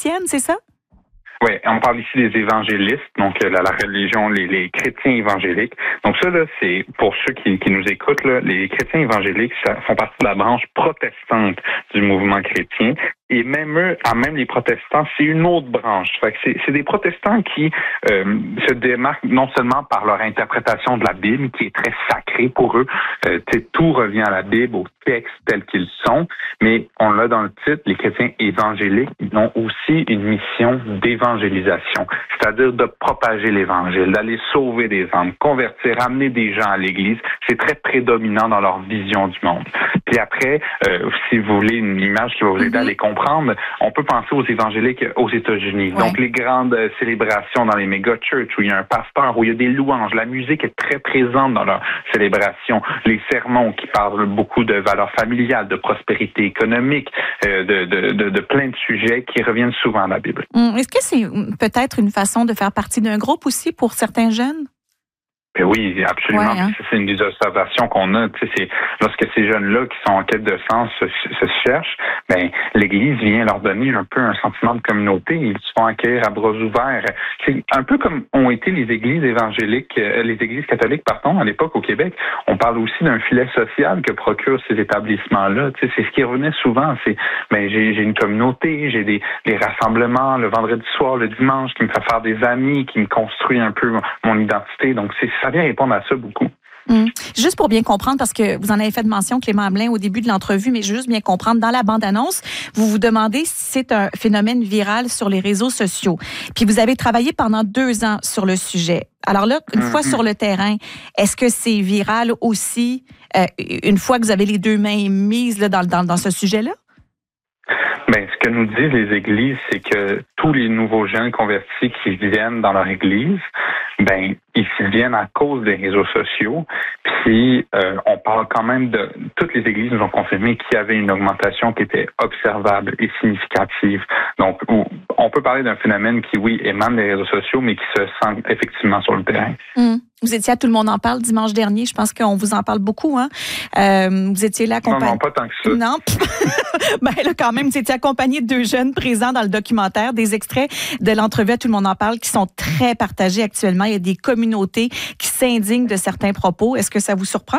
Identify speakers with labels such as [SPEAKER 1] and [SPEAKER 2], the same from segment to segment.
[SPEAKER 1] chrétienne, c'est ça?
[SPEAKER 2] Oui, on parle ici des évangélistes, donc la religion, les chrétiens évangéliques. Donc ça, là, c'est pour ceux qui nous écoutent, là, les chrétiens évangéliques font partie de la branche protestante du mouvement chrétien. Et même eux, même les protestants, c'est une autre branche. Fait que c'est des protestants qui se démarquent non seulement par leur interprétation de la Bible, qui est très sacrée pour eux. Tout revient à la Bible, aux textes tels qu'ils sont, mais on l'a dans le titre, les chrétiens évangéliques, ils ont aussi une mission d'évangélisation, c'est-à-dire de propager l'Évangile, d'aller sauver des âmes, convertir, amener des gens à l'Église. C'est très prédominant dans leur vision du monde. Puis après, si vous voulez une image qui va vous aider à les comprendre, on peut penser aux évangéliques aux États-Unis. Ouais. Donc les grandes célébrations dans les méga-churches où il y a un pasteur, où il y a des louanges. La musique est très présente dans leurs célébrations. Les sermons qui parlent beaucoup de valeurs familiales, de prospérité économique, de plein de sujets qui reviennent souvent dans la Bible.
[SPEAKER 1] Est-ce que c'est peut-être une façon de faire partie d'un groupe aussi pour certains jeunes?
[SPEAKER 2] Ben oui, absolument. Ouais, hein? C'est une des observations qu'on a. Tu sais, c'est lorsque ces jeunes-là qui sont en quête de sens se cherchent, ben l'Église vient leur donner un peu un sentiment de communauté. Ils se font accueillir à bras ouverts. C'est un peu comme ont été les églises évangéliques, les églises catholiques, à l'époque au Québec. On parle aussi d'un filet social que procurent ces établissements-là. Tu sais, c'est ce qui revenait souvent. C'est j'ai une communauté, j'ai des rassemblements le vendredi soir, le dimanche, qui me fait faire des amis, qui me construit un peu mon identité. Donc ça vient répondre à ça beaucoup.
[SPEAKER 1] Juste pour bien comprendre, parce que vous en avez fait mention, Clément Hamelin, au début de l'entrevue, mais juste bien comprendre, dans la bande-annonce, vous vous demandez si c'est un phénomène viral sur les réseaux sociaux. Puis vous avez travaillé pendant 2 ans sur le sujet. Alors là, une fois sur le terrain, est-ce que c'est viral aussi, une fois que vous avez les 2 mains mises là, dans ce sujet-là?
[SPEAKER 2] Ben, ce que nous disent les églises, c'est que tous les nouveaux jeunes convertis qui viennent dans leur église, ben, ils viennent à cause des réseaux sociaux. Puis, on parle quand même de... Toutes les églises nous ont confirmé qu'il y avait une augmentation qui était observable et significative. Donc, on peut parler d'un phénomène qui, oui, émane des réseaux sociaux, mais qui se sent effectivement sur le terrain.
[SPEAKER 1] Vous étiez à Tout le monde en parle dimanche dernier. Je pense qu'on vous en parle beaucoup, hein? Vous étiez là accompagné...
[SPEAKER 2] Non, pas tant que ça.
[SPEAKER 1] Non. Ben là, quand même, vous étiez accompagné de 2 jeunes présents dans le documentaire, des extraits de l'entrevue à Tout le monde en parle qui sont très partagés actuellement. Il y a des communautés qui s'indignent de certains propos. Est-ce que ça vous surprend?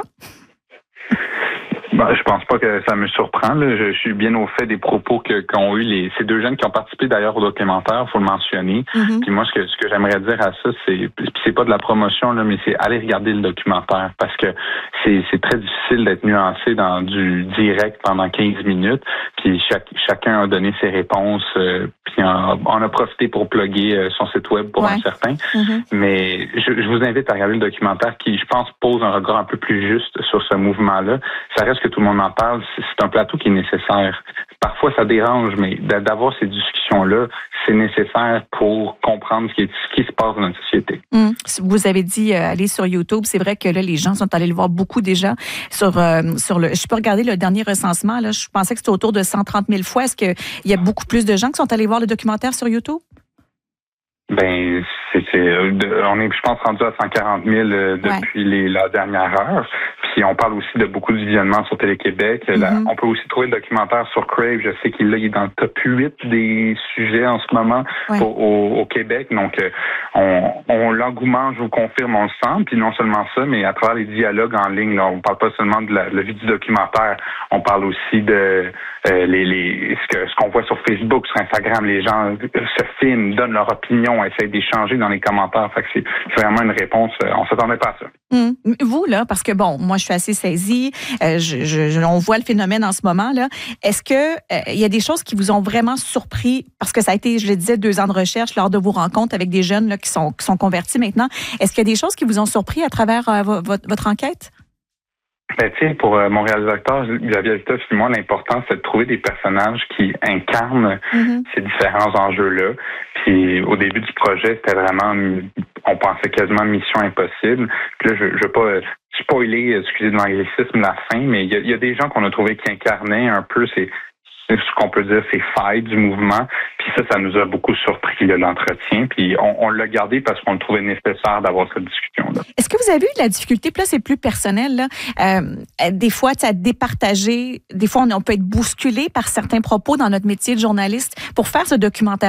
[SPEAKER 2] Ben, je pense pas que ça me surprend. Là. Je suis bien au fait des propos qu'ont eu ces 2 jeunes qui ont participé d'ailleurs au documentaire, faut le mentionner. Puis moi, ce que j'aimerais dire à ça, c'est pas de la promotion, là, mais c'est aller regarder le documentaire parce que c'est très difficile d'être nuancé dans du direct pendant 15 minutes. Puis chacun a donné ses réponses. Puis on a profité pour plugger son site web pour un certain. Mais je vous invite à regarder le documentaire qui, je pense, pose un regard un peu plus juste sur ce mouvement-là. Ça reste que tout le monde en parle, c'est un plateau qui est nécessaire. Parfois, ça dérange, mais d'avoir ces discussions-là, c'est nécessaire pour comprendre ce qui se passe dans notre société.
[SPEAKER 1] Vous avez dit aller sur YouTube. C'est vrai que là, les gens sont allés le voir beaucoup déjà sur le... Je peux regarder le dernier recensement. Là, je pensais que c'était autour de 130 000 fois. Est-ce qu'il y a beaucoup plus de gens qui sont allés voir le documentaire sur YouTube?
[SPEAKER 2] Ben, on est, je pense, rendu à 140 000 depuis la dernière heure. Puis on parle aussi de beaucoup de visionnements sur Télé-Québec. On peut aussi trouver le documentaire sur Crave. Je sais qu'il est dans le top 8 des sujets en ce moment au Québec. Donc, l'engouement, je vous confirme, on le sent. Puis non seulement ça, mais à travers les dialogues en ligne, là, on parle pas seulement de la vue du documentaire. On parle aussi de ce qu'on voit sur Facebook, sur Instagram. Les gens se filment, donnent leur opinion, essayent d'échanger dans les commentaires. Fait que c'est vraiment une réponse. On s'attendait pas à ça.
[SPEAKER 1] Vous, là, parce que bon, moi, je suis assez saisie. On voit le phénomène en ce moment, là. Est-ce que il y a des choses qui vous ont vraiment surpris? Parce que ça a été, je le disais, 2 ans de recherche lors de vos rencontres avec des jeunes là, qui sont convertis maintenant. Est-ce qu'il y a des choses qui vous ont surpris à travers votre enquête?
[SPEAKER 2] Ben, tu sais, pour mon réalisateur, Xavier Altaf et moi, l'important, c'est de trouver des personnages qui incarnent ces différents enjeux-là. Puis, au début du projet, c'était vraiment, on pensait quasiment mission impossible. Puis là, je veux pas spoiler, excusez de l'anglicisme, la fin, mais il y a des gens qu'on a trouvé qui incarnaient un peu ce qu'on peut dire, c'est failles du mouvement. Puis ça nous a beaucoup surpris, là, l'entretien. Puis on l'a gardé parce qu'on le trouvait nécessaire d'avoir cette discussion-là.
[SPEAKER 1] Est-ce que vous avez eu de la difficulté, puis là, c'est plus personnel, là, des fois, à départager, des fois, on peut être bousculé par certains propos dans notre métier de journaliste pour faire ce documentaire?